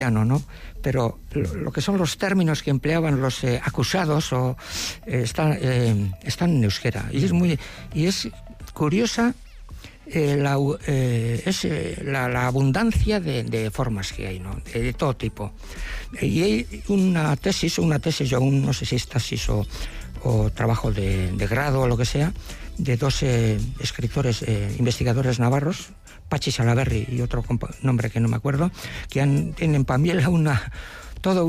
¿no? Pero lo que son los términos que empleaban los acusados están en euskera. Y es curiosa la abundancia de formas que hay, ¿no? De todo tipo. Y hay una tesis, yo aún no sé si es tesis o trabajo de grado o lo que sea, de dos escritores, investigadores navarros, Pachi Salaberry y otro nombre que no me acuerdo, que tienen también toda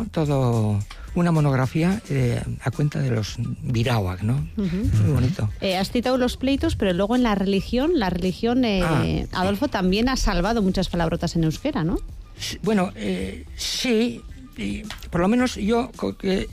una monografía a cuenta de los Birawak, ¿no? Muy bonito. Has citado los pleitos, pero luego en la religión, Adolfo, también ha salvado muchas palabrotas en euskera, ¿no? Bueno, sí, y por lo menos yo que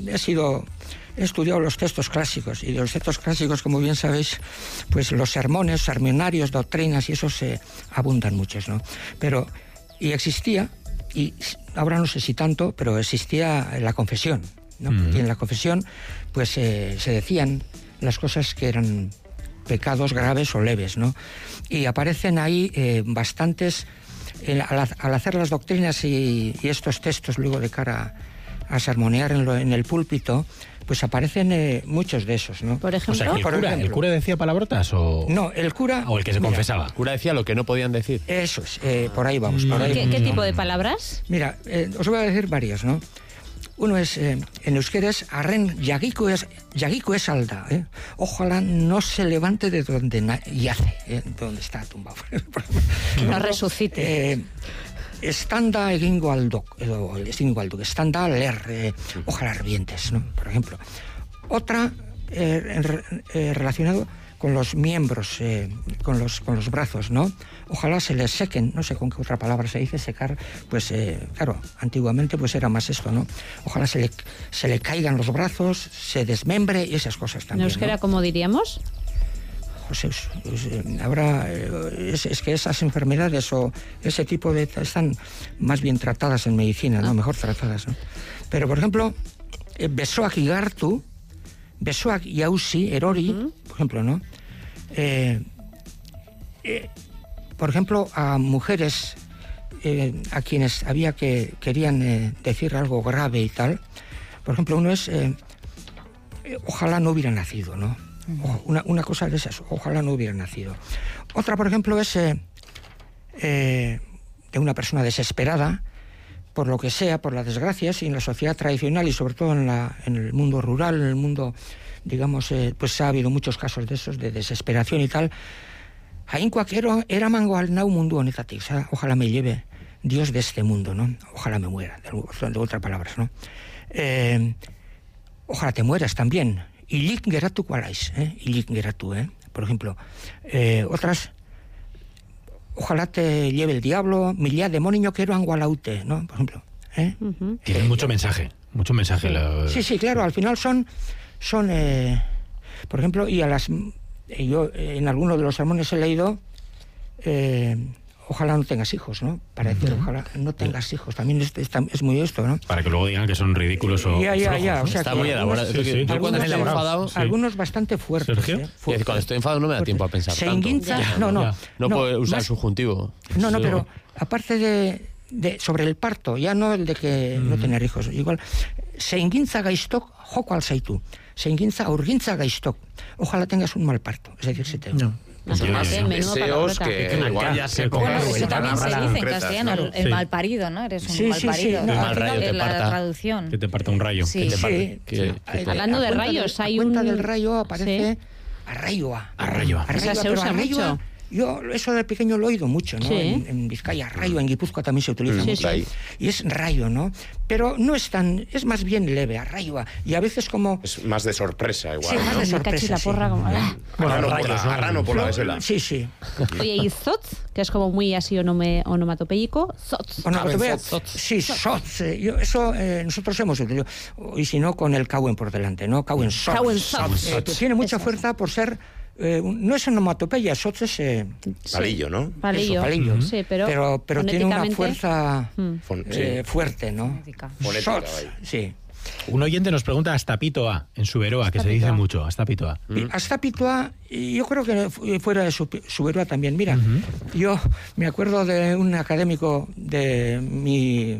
he estudiado los textos clásicos, y de los textos clásicos, como bien sabéis, pues los sermones, sermonarios, doctrinas y esos abundan muchos, ¿no? Pero, y existía, y ahora no sé si tanto, pero existía la confesión, ¿no? Y en la confesión pues se decían las cosas que eran pecados graves o leves, ¿no? Y aparecen ahí bastantes, al hacer las doctrinas y estos textos luego de cara a sermonear en el púlpito, pues aparecen muchos de esos, ¿no? Por ejemplo, o sea, ¿el cura decía palabrotas o...? No, el cura... ¿O el que se confesaba? El cura decía lo que no podían decir. Eso es, por ahí vamos. ¿Qué tipo de palabras? Mira, os voy a decir varias, ¿no? Uno es, en euskera es arren yagiko es alda, ¿eh? Ojalá no se levante de donde yace, donde está tumbado. No resucite. Estanda egingo aldok, estanda ler, ojalá revientes, ¿no? Por ejemplo. Otra relacionado con los miembros, con los brazos, ¿no? Ojalá se les sequen, no sé con qué otra palabra se dice secar, pues claro, antiguamente pues era más esto, ¿no? Ojalá se le caigan los brazos, se desmembre y esas cosas también. ¿En euskera, ¿no? cómo diríamos? José, habrá, es que esas enfermedades o ese tipo de están más bien tratadas en medicina, ¿no? Mejor tratadas, ¿no? Pero por ejemplo, besoak igartu, besoak yausi, erori, por ejemplo, ¿no? Por ejemplo, a mujeres a quienes querían decir algo grave y tal, por ejemplo, uno es ojalá no hubiera nacido, ¿no? Una cosa de esas, ojalá no hubiera nacido. Otra, por ejemplo, es de una persona desesperada por lo que sea, por las desgracias, y en la sociedad tradicional y sobre todo en el mundo rural, en el mundo, digamos, pues ha habido muchos casos de esos, de desesperación y tal. Jainkoak era mango al nau mundu honetatik, o sea, ojalá me lleve Dios de este mundo, ¿no? Ojalá me muera, de otras palabras, ¿no? Ojalá te mueras también. Ilik geratu kualaiz, ilik geratu, por ejemplo. Otras, ojalá te lleve el diablo, milía demonio quiero angualaute, ¿no? Por ejemplo. Tienen mucho mensaje. Sí, claro, al final son por ejemplo, yo en algunos de los sermones he leído ojalá no tengas hijos, ¿no? Para decir, ojalá no tengas hijos. También es muy esto, ¿no? Para que luego digan que son ridículos o ya. flojos, O sea, está muy elaborado. Sí. Yo cuando estoy enfadado... Algunos bastante fuertes. ¿Sergio? Cuando estoy enfadado no me da tiempo a pensar se tanto. Inguinza, No puedo usar el subjuntivo. No, pero aparte de sobre el parto, ya no el de que no tener hijos, igual, se inguinza gaistok joko alzaitu. Se inguinza urgintza gaistok. Ojalá tengas un mal parto. Es decir, se te... Deseos que igual ya se pongan. Bueno, eso también se dice en castellano, el mal parido, ¿no? Eres un mal parido. El mal rayo te la parta. traducción. Que te parta un rayo. Sí. Hablando de rayos, hay un... del rayo aparece arrayoa. Esa se usa mucho. Yo eso de pequeño lo he oído mucho, ¿no? Sí. En Vizcaya, rayo, en Guipúzcoa también se utiliza mucho. Sí. Y es rayo, ¿no? Pero no es es más bien leve, arrayoa. Y a veces como... Es más de sorpresa igual, sí, más ¿no? de sorpresa, la porra, como... Arrano por la vesela. Sí. Oye, y zotz, que es como muy así onomatopéyico, zotz. Sí, zotz. Eso nosotros hemos utilizado. Y si no, con el cauen por delante, ¿no? Cauen zotz. Tiene mucha fuerza por ser... no es onomatopeya, eso es palillo, ¿no? Palillo. Sí, pero tiene una fuerza fuerte, ¿no? Fonética, Sí. Un oyente nos pregunta hasta Pito A, en Suberoa, que se dice mucho, hasta Pito A. Hasta Pito A, yo creo que fuera de Suberoa también. Mira, yo me acuerdo de un académico de mi